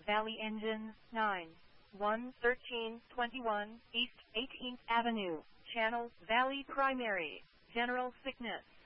Valley Engines, 9-1-13-21 East 18th Avenue, Channel Valley Primary, General Sickness.